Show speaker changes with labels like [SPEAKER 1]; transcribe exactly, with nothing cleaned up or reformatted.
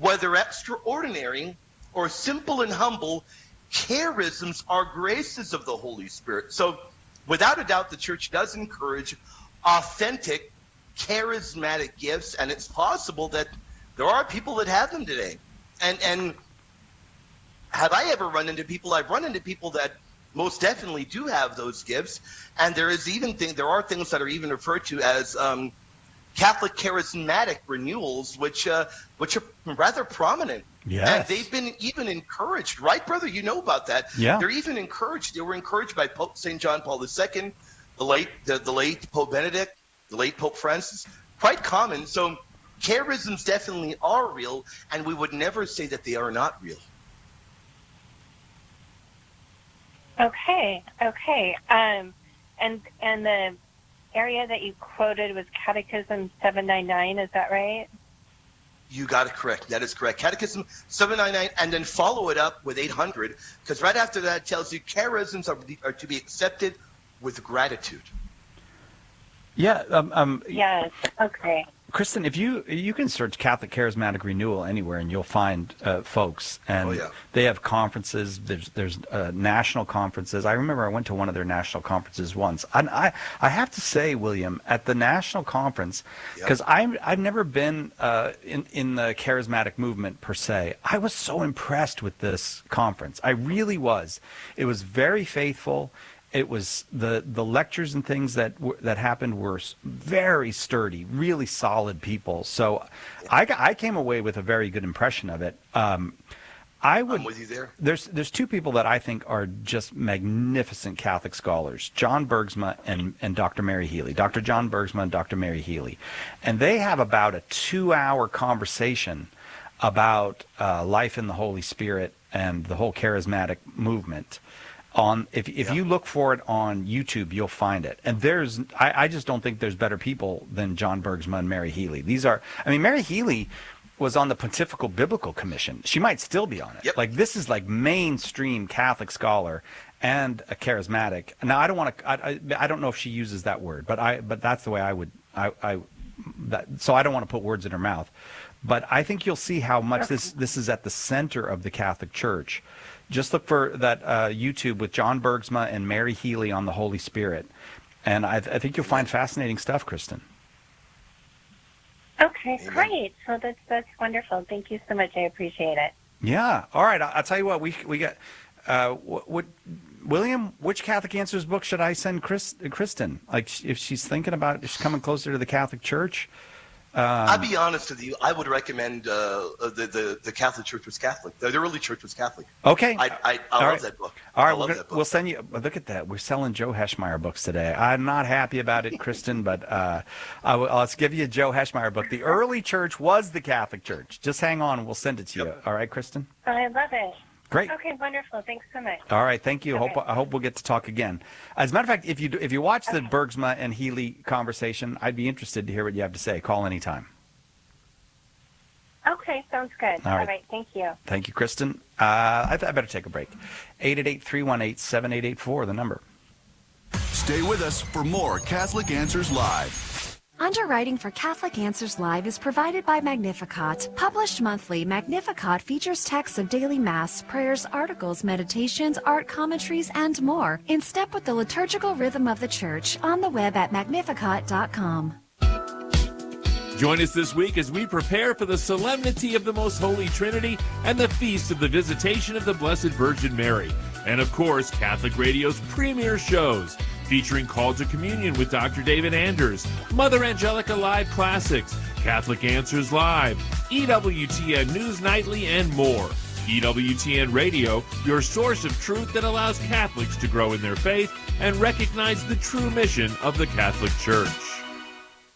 [SPEAKER 1] whether extraordinary or simple and humble, charisms are graces of the Holy Spirit. So without a doubt, the church does encourage authentic, charismatic gifts, and it's possible that there are people that have them today. And and have I ever run into people? I've run into people that most definitely do have those gifts, and there is even thing, there are things that are even referred to as um, Catholic charismatic renewals, which uh, which are rather prominent.
[SPEAKER 2] Yes.
[SPEAKER 1] And they've been even encouraged, right, brother? You know about that.
[SPEAKER 2] Yeah.
[SPEAKER 1] They're even encouraged. They were encouraged by Pope Saint John Paul the Second, the late the, the late Pope Benedict, the late Pope Francis. Quite common. So charisms definitely are real, and we would never say that they are not real.
[SPEAKER 3] Okay, okay. Um, and and the area that you quoted was Catechism seven ninety-nine, is that right?
[SPEAKER 1] You got it correct. That is correct. Catechism seven ninety-nine, and then follow it up with eight hundred, because right after that it tells you charisms are, are to be accepted with gratitude.
[SPEAKER 2] Yeah. Um, um,
[SPEAKER 3] yes, okay.
[SPEAKER 2] Kristen, if you you can search Catholic Charismatic Renewal anywhere, and you'll find uh, folks, and
[SPEAKER 1] oh, yeah.
[SPEAKER 2] they have conferences. There's there's uh, national conferences. I remember I went to one of their national conferences once, and I I have to say, William, at the national conference, because yep. I'm I've never been uh, in in the charismatic movement per se. I was so impressed with this conference. I really was. It was very faithful. It was the the lectures and things that w- that happened were very sturdy, really solid people. So I, I came away with a very good impression of it. Um, I would.
[SPEAKER 1] I'm with you there.
[SPEAKER 2] There's there's two people that I think are just magnificent Catholic scholars: John Bergsma and and Doctor Mary Healy. Doctor John Bergsma and Doctor Mary Healy, and they have about a two-hour conversation about uh, life in the Holy Spirit and the whole charismatic movement. On if if yeah. you look for it on YouTube, you'll find it. And there's I, I just don't think there's better people than John Bergsma and Mary Healy. These are I mean Mary Healy was on the Pontifical Biblical Commission. She might still be on it.
[SPEAKER 1] Yep.
[SPEAKER 2] Like this is like mainstream Catholic scholar and a charismatic. Now I don't want to I, I I don't know if she uses that word, but I but that's the way I would I I that so I don't want to put words in her mouth. But I think you'll see how much this this is at the center of the Catholic Church. Just look for that uh, YouTube with John Bergsma and Mary Healy on the Holy Spirit. And I, I think you'll find fascinating stuff, Kristen.
[SPEAKER 3] Okay, great. So that's that's wonderful. Thank you so much. I appreciate it.
[SPEAKER 2] Yeah. All right. I'll tell you what. We we got. Uh, what, what William? Which Catholic Answers book should I send Chris, Kristen? Like, if she's thinking about, if she's coming closer to the Catholic Church. Um,
[SPEAKER 1] I'll be honest with you. I would recommend uh, the, the the Catholic Church was Catholic. The, the early church was Catholic.
[SPEAKER 2] Okay.
[SPEAKER 1] I I, I love
[SPEAKER 2] right.
[SPEAKER 1] that book.
[SPEAKER 2] All right,
[SPEAKER 1] I love
[SPEAKER 2] we'll,
[SPEAKER 1] that book.
[SPEAKER 2] We'll send you. Look at that. We're selling Joe Heschmeyer books today. I'm not happy about it, Kristen, but uh, I will, let's give you a Joe Heschmeyer book. The early church was the Catholic Church. Just hang on. We'll send it to yep. you. All right, Kristen?
[SPEAKER 3] I love it.
[SPEAKER 2] Great.
[SPEAKER 3] Okay, wonderful. Thanks so much.
[SPEAKER 2] All right, thank you.
[SPEAKER 3] Okay.
[SPEAKER 2] Hope I hope we'll get to talk again. As a matter of fact, if you do, if you watch the Bergsma and Healy conversation, I'd be interested to hear what you have to say. Call anytime.
[SPEAKER 3] Okay, sounds good.
[SPEAKER 2] All right.
[SPEAKER 3] All right, thank you.
[SPEAKER 2] Thank you, Kristen. Uh, I, th- I better take a break. eight eight eight, three one eight, seven eight eight four, the number.
[SPEAKER 4] Stay with us for more Catholic Answers Live.
[SPEAKER 5] Underwriting for Catholic Answers Live is provided by Magnificat. Published monthly, Magnificat features texts of daily Mass, prayers, articles, meditations, art commentaries, and more, in step with the liturgical rhythm of the Church, on the web at magnificat dot com.
[SPEAKER 6] Join us this week as we prepare for the solemnity of the Most Holy Trinity and the feast of the Visitation of the Blessed Virgin Mary. And of course, Catholic Radio's premier shows, featuring Call to Communion with Doctor David Anders, Mother Angelica Live Classics, Catholic Answers Live, E W T N News Nightly, and more. E W T N Radio, your source of truth that allows Catholics to grow in their faith and recognize the true mission of the Catholic Church.